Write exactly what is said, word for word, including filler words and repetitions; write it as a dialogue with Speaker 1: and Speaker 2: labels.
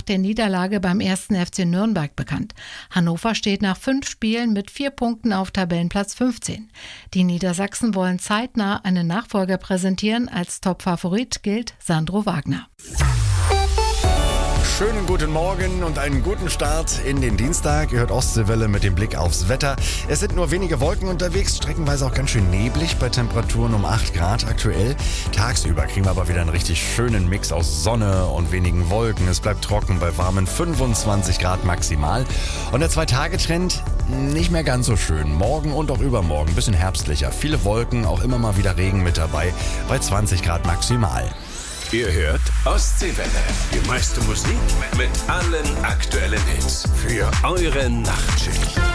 Speaker 1: der Niederlage beim ersten F C Nürnberg bekannt. Hannover steht nach fünf Spielen mit vier Punkten auf Tabellenplatz fünfzehn. Die Niedersachsen wollen zeitnah einen Nachfolger präsentieren. Als Top-Favorit gilt Sandro Wagner.
Speaker 2: Schönen guten Morgen und einen guten Start in den Dienstag. Ihr hört Ostseewelle mit dem Blick aufs Wetter. Es sind nur wenige Wolken unterwegs, streckenweise auch ganz schön neblig bei Temperaturen um acht Grad aktuell. Tagsüber kriegen wir aber wieder einen richtig schönen Mix aus Sonne und wenigen Wolken. Es bleibt trocken bei warmen fünfundzwanzig Grad maximal. Und der Zwei-Tage-Trend nicht mehr ganz so schön. Morgen und auch übermorgen ein bisschen herbstlicher. Viele Wolken, auch immer mal wieder Regen mit dabei bei zwanzig Grad maximal.
Speaker 3: Ihr hört Ostseewelle. Die meiste Musik mit allen aktuellen Hits für eure Nachtschicht.